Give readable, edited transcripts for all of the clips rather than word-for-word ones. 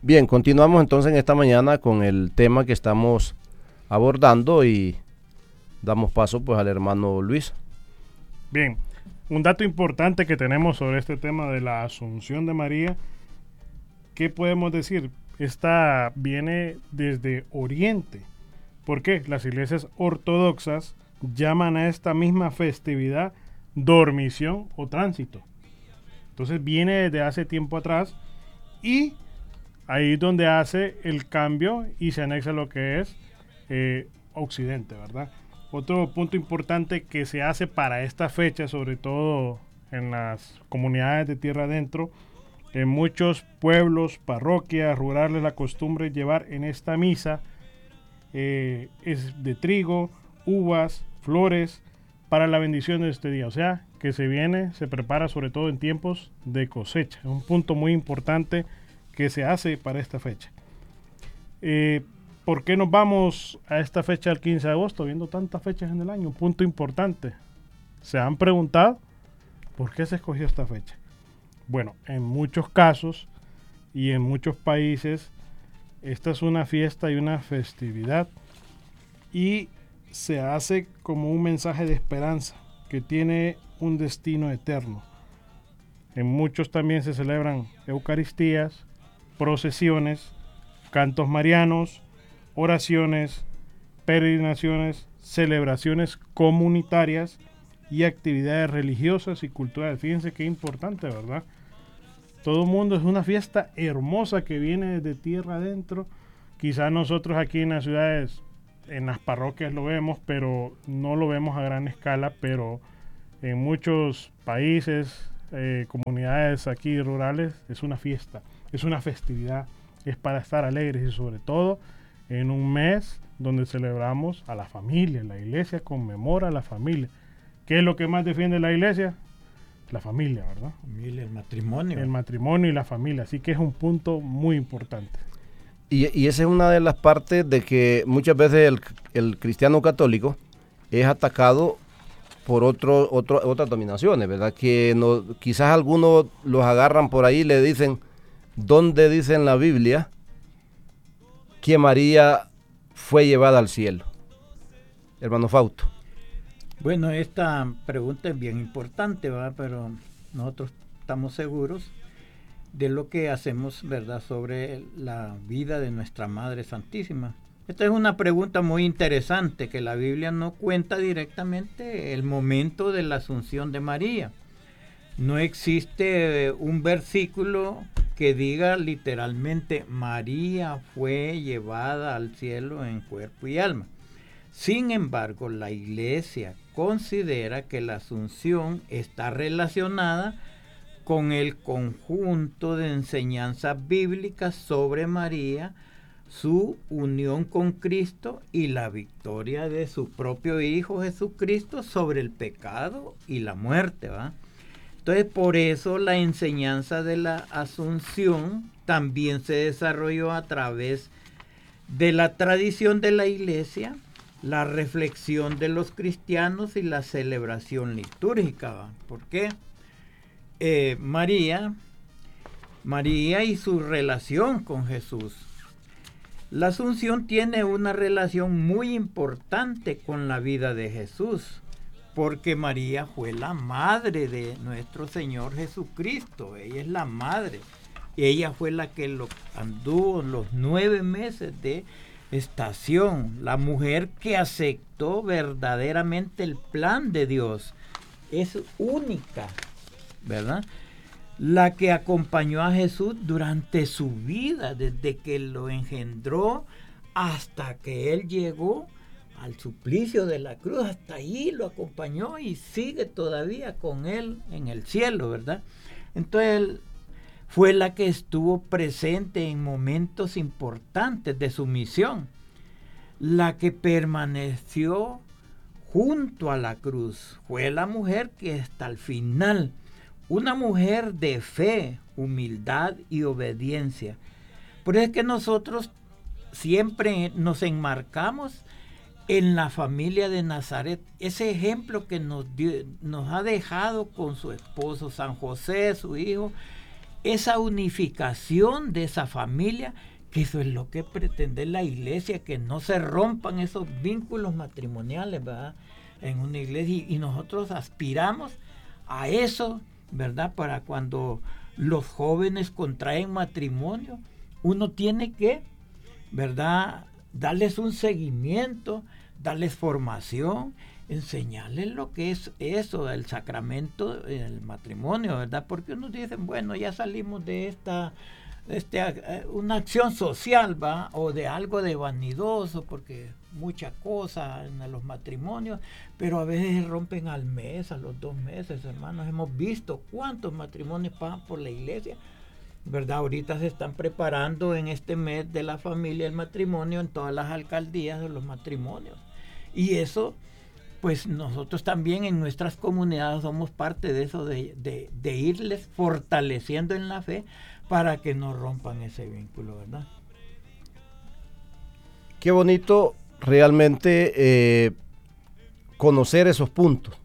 Bien, continuamos entonces en esta mañana con el tema que estamos abordando y damos paso pues al hermano Luis. Bien, un dato importante que tenemos sobre este tema de la Asunción de María, ¿qué podemos decir? Esta viene desde Oriente. ¿Por qué? Las iglesias ortodoxas llaman a esta misma festividad dormición o tránsito. Entonces viene desde hace tiempo atrás y ahí es donde hace el cambio y se anexa lo que es Occidente, ¿verdad? Otro punto importante que se hace para esta fecha, sobre todo en las comunidades de tierra adentro, en muchos pueblos, parroquias, rurales, la costumbre es llevar en esta misa es de trigo, uvas, flores, para la bendición de este día. O sea, que se prepara sobre todo en tiempos de cosecha. Es un punto muy importante que se hace para esta fecha. ¿Por qué nos vamos a esta fecha del 15 de agosto, viendo tantas fechas en el año? Un punto importante. ¿Se han preguntado por qué se escogió esta fecha? Bueno, en muchos casos y en muchos países, esta es una fiesta y una festividad y se hace como un mensaje de esperanza que tiene un destino eterno. En muchos también se celebran eucaristías, procesiones, cantos marianos, oraciones, peregrinaciones, celebraciones comunitarias y actividades religiosas y culturales. Fíjense qué importante, ¿verdad? Todo el mundo es una fiesta hermosa que viene desde tierra adentro. Quizás nosotros aquí en las ciudades, en las parroquias lo vemos, pero no lo vemos a gran escala, pero en muchos países, comunidades aquí rurales, es una fiesta, es una festividad, es para estar alegres y sobre todo en un mes donde celebramos a la familia. La iglesia conmemora a la familia. ¿Qué es lo que más defiende la iglesia? La familia, ¿verdad? Familia, el matrimonio. El matrimonio y la familia, así que es un punto muy importante. Y esa es una de las partes de que muchas veces el cristiano católico es atacado por otras dominaciones, ¿verdad? Que no, quizás algunos los agarran por ahí y le dicen, ¿dónde dice en la Biblia que María fue llevada al cielo? Hermano Fausto. Bueno, esta pregunta es bien importante, ¿verdad? Pero nosotros estamos seguros de lo que hacemos, ¿verdad?, sobre la vida de nuestra Madre Santísima. Esta es una pregunta muy interesante, que la Biblia no cuenta directamente el momento de la Asunción de María. No existe un versículo que diga literalmente María fue llevada al cielo en cuerpo y alma. Sin embargo, la Iglesia considera que la Asunción está relacionada con el conjunto de enseñanzas bíblicas sobre María, su unión con Cristo y la victoria de su propio Hijo Jesucristo sobre el pecado y la muerte, ¿va? Entonces, por eso la enseñanza de la Asunción también se desarrolló a través de la tradición de la Iglesia, la reflexión de los cristianos y la celebración litúrgica, ¿va? ¿Por qué? María y su relación con Jesús. La Asunción tiene una relación muy importante con la vida de Jesús, porque María fue la madre de nuestro Señor Jesucristo. Ella es la madre. Ella fue la que anduvo los 9 meses de estación, la mujer que aceptó verdaderamente el plan de Dios. Es única, ¿verdad? La que acompañó a Jesús durante su vida, desde que lo engendró hasta que él llegó al suplicio de la cruz. Hasta ahí lo acompañó y sigue todavía con él en el cielo, ¿verdad? Entonces fue la que estuvo presente en momentos importantes de su misión, la que permaneció junto a la cruz. Fue la mujer que hasta el final, una mujer de fe, humildad y obediencia. Por eso es que nosotros siempre nos enmarcamos en la familia de Nazaret, ese ejemplo que nos ha dejado con su esposo San José, su hijo, esa unificación de esa familia, que eso es lo que pretende la iglesia, que no se rompan esos vínculos matrimoniales, ¿verdad? En una iglesia, y nosotros aspiramos a eso, ¿verdad? Para cuando los jóvenes contraen matrimonio, uno tiene que, ¿verdad?, darles un seguimiento, darles formación, enseñarles lo que es eso, el sacramento, el matrimonio, ¿verdad? Porque unos dicen, bueno, ya salimos de una acción social, ¿va? O de algo de vanidoso, porque mucha cosa en los matrimonios, pero a veces rompen al mes, a los 2 meses, hermanos. Hemos visto cuántos matrimonios pasan por la iglesia, ¿verdad? Ahorita se están preparando en este mes de la familia el matrimonio en todas las alcaldías de los matrimonios. Y eso, pues nosotros también en nuestras comunidades somos parte de eso, de irles fortaleciendo en la fe para que no rompan ese vínculo, ¿verdad? Qué bonito realmente conocer esos puntos.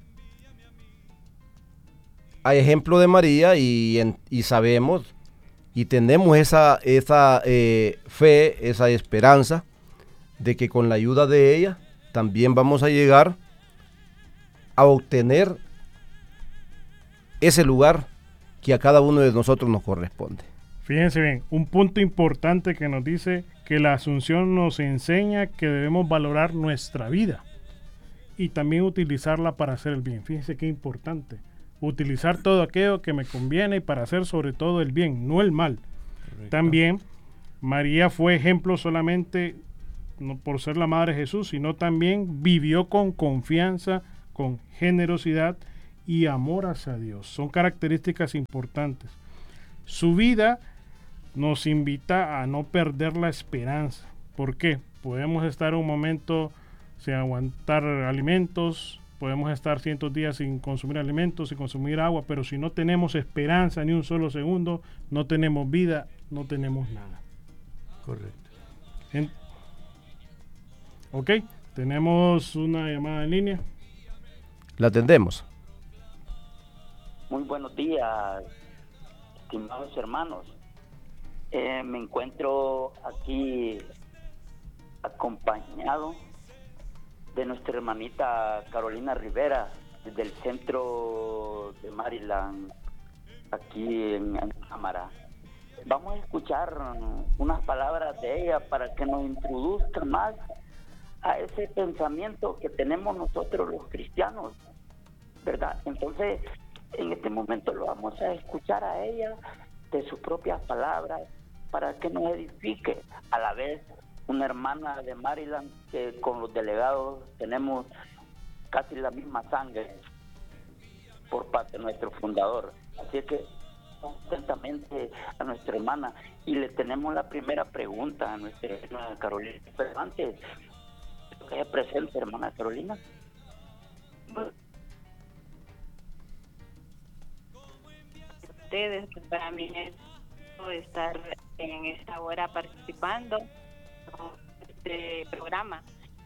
Hay ejemplo de María y sabemos y tenemos esa fe, esa esperanza de que con la ayuda de ella también vamos a llegar a obtener ese lugar que a cada uno de nosotros nos corresponde. Fíjense bien, un punto importante que nos dice que la Asunción nos enseña que debemos valorar nuestra vida y también utilizarla para hacer el bien. Fíjense qué importante. Utilizar todo aquello que me conviene para hacer sobre todo el bien, no el mal. Correcto. También María fue ejemplo solamente no por ser la madre de Jesús, sino también vivió con confianza, con generosidad y amor hacia Dios. Son características importantes. Su vida nos invita a no perder la esperanza. ¿Por qué? Podemos estar un momento sin aguantar alimentos, podemos estar cientos días sin consumir alimentos, sin consumir agua, pero si no tenemos esperanza ni un solo segundo, no tenemos vida, no tenemos nada. Correcto. Ok, tenemos una llamada en línea. La atendemos. Muy buenos días, estimados hermanos. Me encuentro aquí acompañado de nuestra hermanita Carolina Rivera, del centro de Maryland, aquí en Cámara. Vamos a escuchar unas palabras de ella para que nos introduzca más a ese pensamiento que tenemos nosotros los cristianos, ¿verdad? Entonces, en este momento lo vamos a escuchar a ella de sus propias palabras para que nos edifique. A la vez, una hermana de Maryland que con los delegados tenemos casi la misma sangre por parte de nuestro fundador. Así que atentamente a nuestra hermana y le tenemos la primera pregunta a nuestra hermana Carolina. Pero antes, que ella presente, hermana Carolina. Ustedes, para mí es estar en esta hora participando en este programa.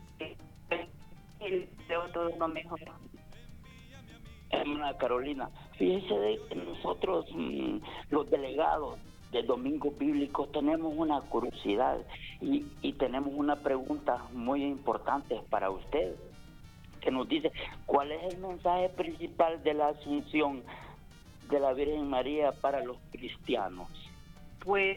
Y deseo todo lo mejor. Hermana Carolina, fíjese de que nosotros, los delegados de Domingos Bíblicos, tenemos una curiosidad y tenemos una pregunta muy importante para usted, que nos dice, ¿cuál es el mensaje principal de la Asunción de la Virgen María para los cristianos? Pues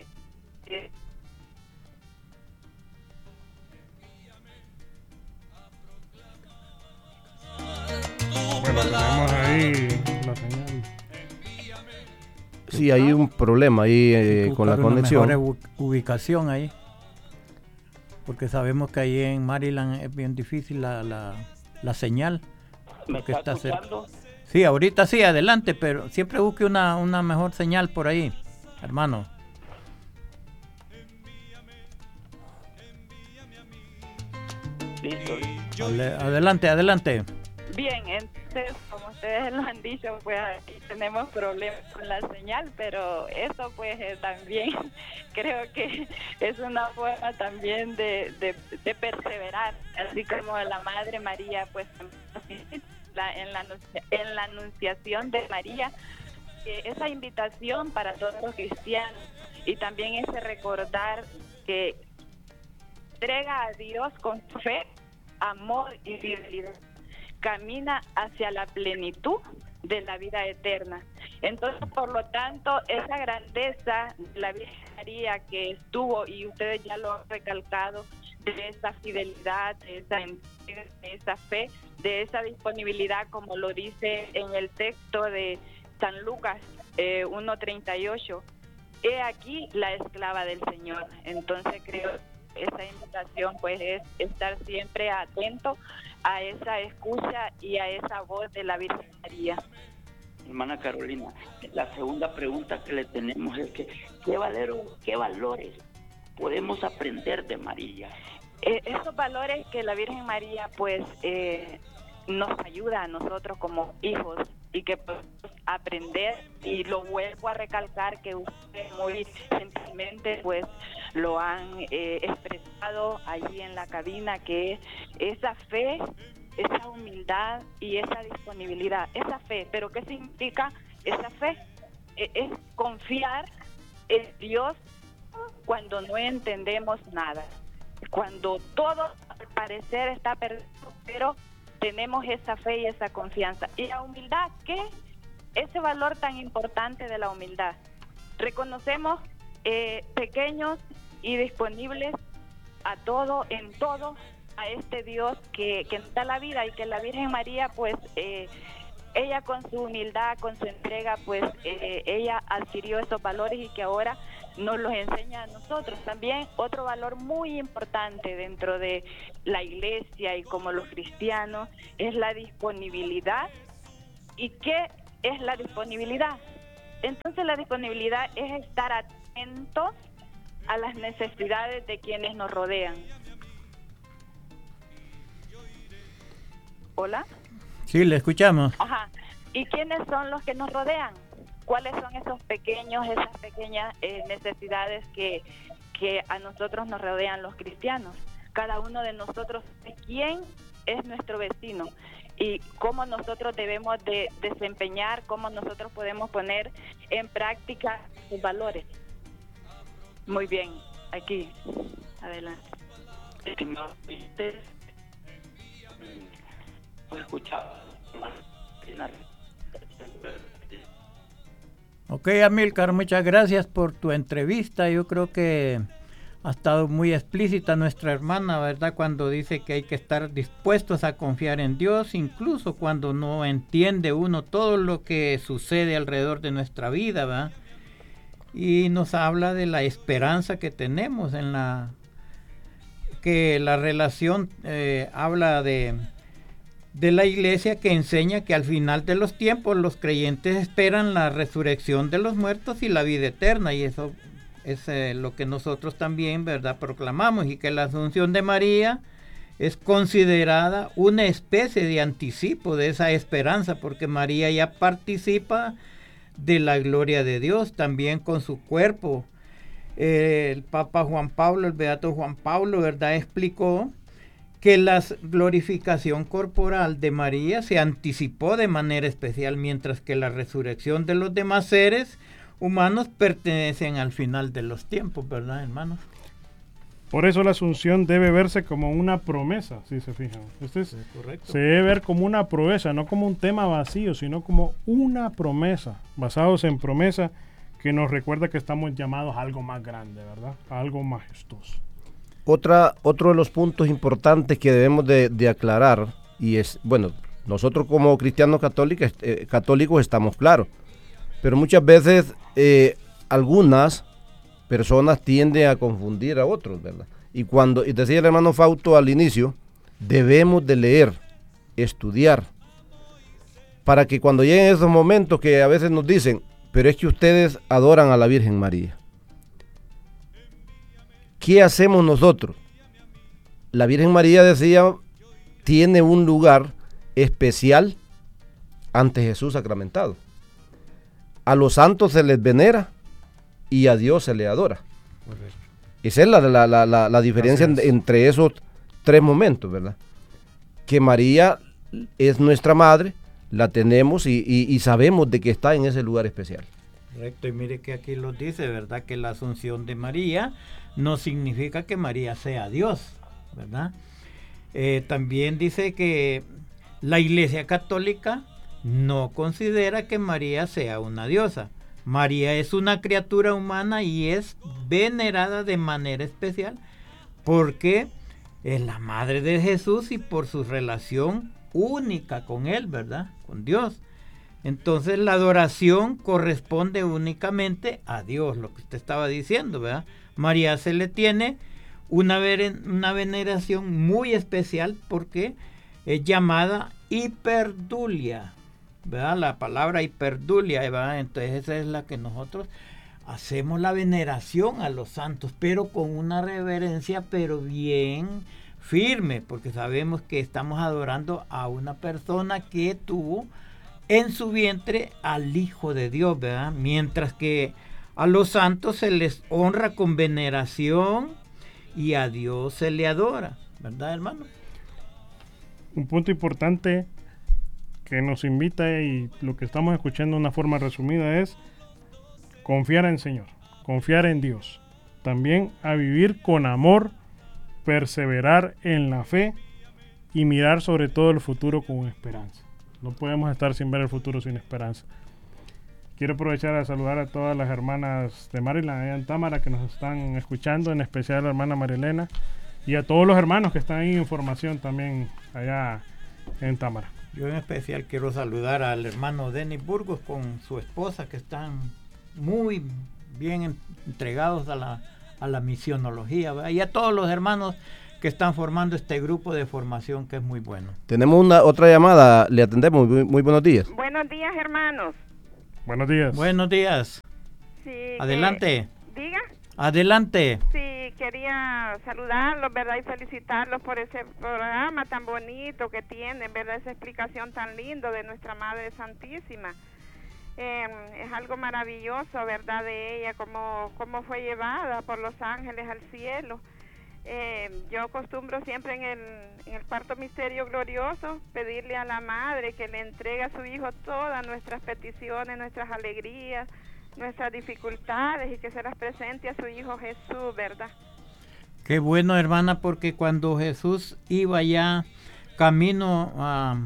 bueno, tenemos ahí la señal. Sí, hay un problema ahí con la conexión. Mejor ubicación ahí, porque sabemos que ahí en Maryland es bien difícil la señal. ¿Me está escuchando? Sí, ahorita sí, adelante, pero siempre busque una mejor señal por ahí, hermano. Listo. Adelante. bien, entonces, como ustedes lo han dicho, pues aquí tenemos problemas con la señal, pero eso pues también creo que es una forma también de perseverar, así como la Madre María, pues en la anunciación de María, esa invitación para todos los cristianos y también ese recordar que entrega a Dios con fe, amor y fidelidad, camina hacia la plenitud de la vida eterna. Entonces, por lo tanto, esa grandeza de la Virgen María que estuvo, y ustedes ya lo han recalcado, de esa fidelidad, de esa entrega, de esa fe, de esa disponibilidad, como lo dice en el texto de San Lucas 1:38, he aquí la esclava del Señor. Entonces creo que esa invitación pues es estar siempre atento a esa escucha y a esa voz de la Virgen María. Hermana Carolina, la segunda pregunta que le tenemos es que ¿qué valores podemos aprender de María? Esos valores que la Virgen María pues nos ayuda a nosotros como hijos y que podemos aprender, y lo vuelvo a recalcar que ustedes muy gentilmente pues lo han expresado allí en la cabina, que es esa fe, esa humildad y esa disponibilidad, esa fe. ¿Pero qué significa esa fe? Es confiar en Dios cuando no entendemos nada, cuando todo al parecer está perdido, pero tenemos esa fe y esa confianza. Y la humildad, ¿qué? Ese valor tan importante de la humildad. Reconocemos pequeños y disponibles a todo, en todo, a este Dios que nos da la vida, y que la Virgen María, pues, ella con su humildad, con su entrega, pues, ella adquirió esos valores y que ahora nos los enseña a nosotros. También otro valor muy importante dentro de la iglesia y como los cristianos es la disponibilidad. ¿Y qué es la disponibilidad? Entonces la disponibilidad es estar atentos a las necesidades de quienes nos rodean. ¿Hola? Sí, le escuchamos. Ajá. ¿Y quiénes son los que nos rodean? ¿Cuáles son esas pequeñas necesidades que a nosotros nos rodean los cristianos? Cada uno de nosotros, ¿quién es nuestro vecino? Y cómo nosotros debemos de desempeñar, cómo nosotros podemos poner en práctica sus valores. Muy bien, aquí, adelante. Estimado, usted escuchaba. Ok, Amílcar, muchas gracias por tu entrevista. Yo creo que ha estado muy explícita nuestra hermana, ¿verdad? Cuando dice que hay que estar dispuestos a confiar en Dios, incluso cuando no entiende uno todo lo que sucede alrededor de nuestra vida, ¿verdad? Y nos habla de la esperanza que tenemos que la relación habla de la iglesia, que enseña que al final de los tiempos los creyentes esperan la resurrección de los muertos y la vida eterna, y eso es lo que nosotros también, ¿verdad?, proclamamos, y que la Asunción de María es considerada una especie de anticipo de esa esperanza, porque María ya participa de la gloria de Dios también con su cuerpo. El Papa Juan Pablo, el Beato Juan Pablo, ¿verdad?, explicó que la glorificación corporal de María se anticipó de manera especial, mientras que la resurrección de los demás seres humanos pertenecen al final de los tiempos, ¿verdad, hermanos? Por eso la Asunción debe verse como una promesa, si se fijan. Correcto. Se debe ver como una promesa, no como un tema vacío, sino como una promesa, basados en promesa que nos recuerda que estamos llamados a algo más grande, ¿verdad? A algo majestuoso. Otro de los puntos importantes que debemos de aclarar, y es, bueno, nosotros como cristianos católicos estamos claros, pero muchas veces algunas personas tienden a confundir a otros, ¿verdad? Y decía el hermano Fausto al inicio, debemos de leer, estudiar, para que cuando lleguen esos momentos que a veces nos dicen, pero es que ustedes adoran a la Virgen María, ¿qué hacemos nosotros? La Virgen María, decía, tiene un lugar especial ante Jesús sacramentado. A los santos se les venera y a Dios se le adora. Correcto. Esa es la diferencia entre esos tres momentos, ¿verdad? Que María es nuestra madre, la tenemos y sabemos de que está en ese lugar especial. Correcto, y mire que aquí lo dice, ¿verdad? Que la asunción de María no significa que María sea Dios, ¿verdad? También dice que la Iglesia Católica no considera que María sea una diosa. María es una criatura humana y es venerada de manera especial porque es la madre de Jesús y por su relación única con él, ¿verdad? Con Dios. Entonces la adoración corresponde únicamente a Dios, lo que usted estaba diciendo, ¿verdad? María se le tiene una veneración muy especial porque es llamada hiperdulia, ¿verdad? La palabra hiperdulia, ¿verdad? Entonces esa es la que nosotros hacemos la veneración a los santos, pero con una reverencia, pero bien firme, porque sabemos que estamos adorando a una persona que tuvo en su vientre al Hijo de Dios, ¿verdad? Mientras que a los santos se les honra con veneración y a Dios se le adora, ¿verdad, hermano? Un punto importante que nos invita, y lo que estamos escuchando de una forma resumida, es confiar en el Señor, confiar en Dios. También a vivir con amor, perseverar en la fe y mirar sobre todo el futuro con esperanza. No podemos estar sin ver el futuro sin esperanza. Quiero aprovechar a saludar a todas las hermanas de Maryland, allá en Támara, que nos están escuchando, en especial a la hermana Marilena, y a todos los hermanos que están ahí en formación también allá en Támara. Yo en especial quiero saludar al hermano Denis Burgos con su esposa, que están muy bien entregados a la misionología, ¿verdad? Y a todos los hermanos que están formando este grupo de formación que es muy bueno. Tenemos otra llamada, le atendemos. Muy buenos días. Buenos días, hermanos. Buenos días. Buenos días. Sí, Adelante. Diga. Adelante. Sí, quería saludarlos, ¿verdad? Y felicitarlos por ese programa tan bonito que tienen, ¿verdad? Esa explicación tan linda de nuestra Madre Santísima. Es algo maravilloso, ¿verdad? De ella, cómo fue llevada por los ángeles al cielo. Yo acostumbro siempre en el cuarto misterio glorioso pedirle a la Madre que le entregue a su Hijo todas nuestras peticiones, nuestras alegrías, nuestras dificultades, y que se las presente a su Hijo Jesús, ¿verdad? Qué bueno, hermana, porque cuando Jesús iba ya camino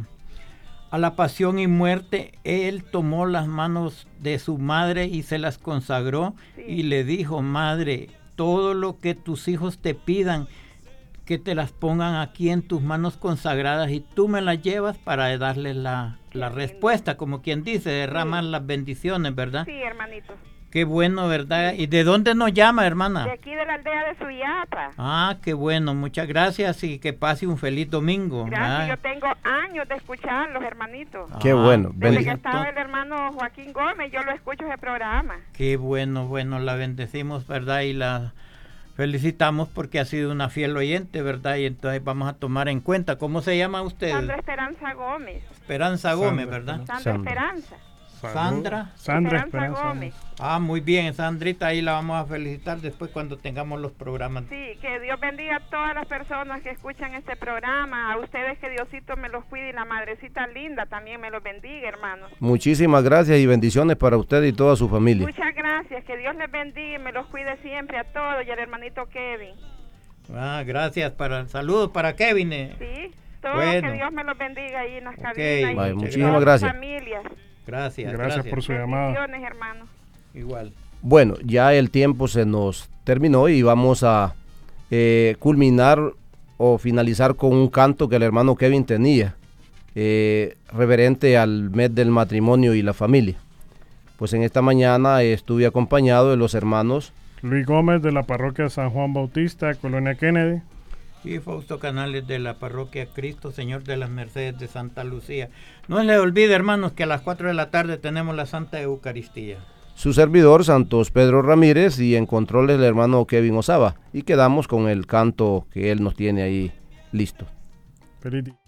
a la pasión y muerte, Él tomó las manos de su madre y se las consagró, sí. Y le dijo: Madre, todo lo que tus hijos te pidan, que te las pongan aquí en tus manos consagradas, y tú me las llevas para darles la respuesta, como quien dice, derraman, sí, las bendiciones, ¿verdad? Sí, hermanito. Qué bueno, ¿verdad? ¿Y de dónde nos llama, hermana? De aquí de la aldea de Suyapa. Ah, qué bueno, muchas gracias y que pase un feliz domingo. Gracias, yo tengo años de escucharlos, hermanitos. Qué bueno. Desde que estaba el hermano Joaquín Gómez, yo lo escucho ese programa. Qué bueno, la bendecimos, ¿verdad? Y la felicitamos porque ha sido una fiel oyente, ¿verdad? Y entonces vamos a tomar en cuenta. ¿Cómo se llama usted? Sandra Esperanza Gómez. Esperanza Gómez, ¿verdad? Sandra Esperanza. Sandra Esperanza Gómez. Ah, muy bien, Sandrita, ahí la vamos a felicitar después cuando tengamos los programas. Sí, que Dios bendiga a todas las personas que escuchan este programa, a ustedes, que Diosito me los cuide, y la madrecita linda también me los bendiga, hermanos. Muchísimas gracias y bendiciones para usted y toda su familia. Muchas gracias, que Dios les bendiga y me los cuide siempre a todos, y al hermanito Kevin. Ah, gracias, saludos para Kevin. Sí, todos, que Dios me los bendiga ahí en las cabinas. Vale, muchísimas gracias. Familias. Gracias por su llamada. Bendiciones, hermano. Igual. Bueno, ya el tiempo se nos terminó y vamos a culminar o finalizar con un canto que el hermano Kevin tenía, reverente al mes del matrimonio y la familia. Pues en esta mañana estuve acompañado de los hermanos Luis Gómez, de la parroquia San Juan Bautista, Colonia Kennedy, y Fausto Canales, de la parroquia Cristo Señor de las Mercedes de Santa Lucía. No les olvide, hermanos, que a las 4 de la tarde tenemos la Santa Eucaristía. Su servidor, Santos Pedro Ramírez, y en controles el hermano Kevin Osaba. Y quedamos con el canto que él nos tiene ahí listo. Feliz día.